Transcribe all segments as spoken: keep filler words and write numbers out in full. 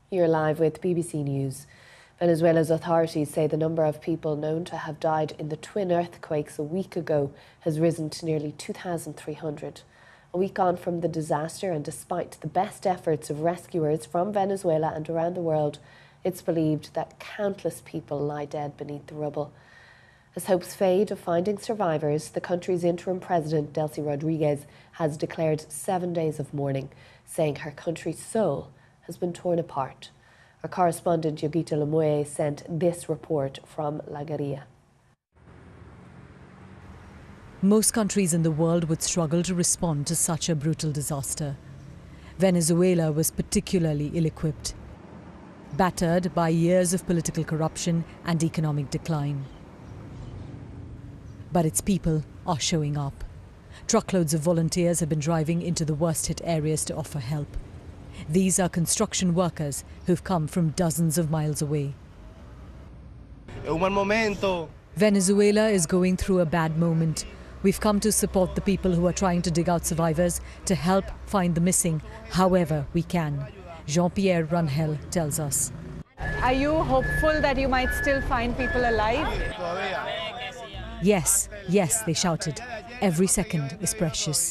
You're live with B B C News. Venezuela's authorities say the number of people known to have died in the twin earthquakes a week ago has risen to nearly two thousand three hundred. A week on from the disaster, and despite the best efforts of rescuers from Venezuela and around the world, it's believed that countless people lie dead beneath the rubble. As hopes fade of finding survivors, the country's interim president, Delcy Rodriguez, has declared seven days of mourning, saying her country's soul has been torn apart. Our correspondent Yogita Lemoye sent this report from La Guarilla. Most countries in the world would struggle to respond to such a brutal disaster. Venezuela was particularly ill-equipped, battered by years of political corruption and economic decline. But its people are showing up. Truckloads of volunteers have been driving into the worst-hit areas to offer help. These are construction workers who've come from dozens of miles away. Venezuela is going through a bad moment. We've come to support the people who are trying to dig out survivors, to help find the missing however we can. Jean-Pierre Rangel tells us. Are you hopeful that you might still find people alive? Yes, yes, they shouted. Every second is precious.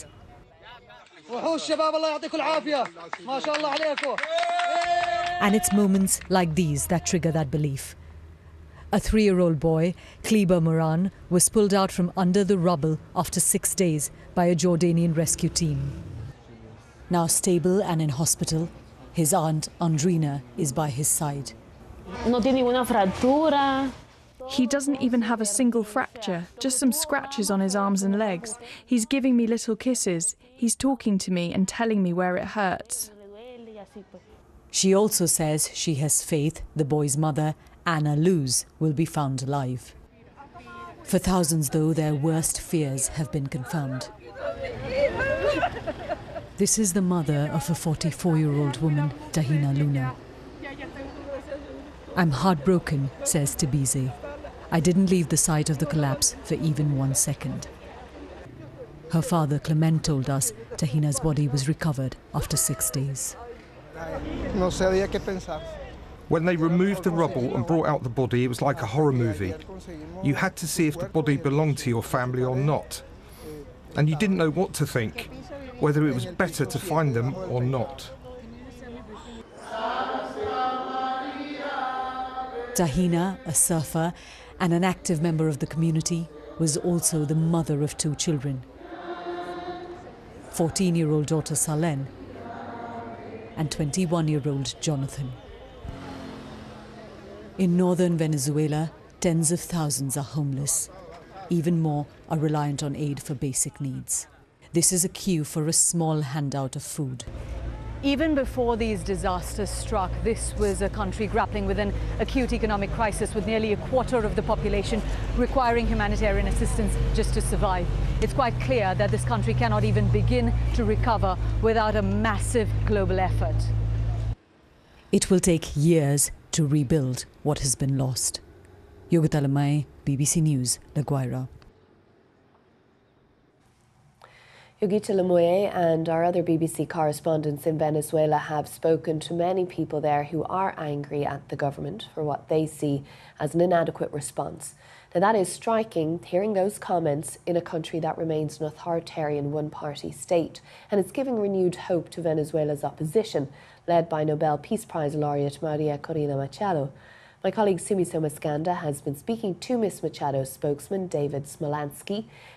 And it's moments like these that trigger that belief. A three-year-old boy, Kleber Moran, was pulled out from under the rubble after six days by a Jordanian rescue team. Now stable and in hospital, his aunt Andrina is by his side. No tiene ninguna fractura. He doesn't even have a single fracture, just some scratches on his arms and legs. He's giving me little kisses. He's talking to me and telling me where it hurts. She also says she has faith the boy's mother, Anna Luz, will be found alive. For thousands, though, their worst fears have been confirmed. This is the mother of a forty-four-year-old woman, Tahina Luna. I'm heartbroken, says Tibize. I didn't leave the site of the collapse for even one second. Her father, Clement, told us Tahina's body was recovered after six days. When they removed the rubble and brought out the body, it was like a horror movie. You had to see if the body belonged to your family or not. And you didn't know what to think, whether it was better to find them or not. Tahina, a surfer and an active member of the community, was also the mother of two children. fourteen-year-old daughter Salen and twenty-one-year-old Jonathan. In northern Venezuela, tens of thousands are homeless. Even more are reliant on aid for basic needs. This is a queue for a small handout of food. Even before these disasters struck, this was a country grappling with an acute economic crisis, with nearly a quarter of the population requiring humanitarian assistance just to survive. It's quite clear that this country cannot even begin to recover without a massive global effort. It will take years to rebuild what has been lost. Yogita Lemoye, B B C News, La Guaira. Yogita Lemoye and our other B B C correspondents in Venezuela have spoken to many people there who are angry at the government for what they see as an inadequate response. Now, that is striking, hearing those comments in a country that remains an authoritarian one-party state, and it's giving renewed hope to Venezuela's opposition, led by Nobel Peace Prize laureate Maria Corina Machado. My colleague Sumi Somaskanda has been speaking to Miss Machado's spokesman, David Smolansky.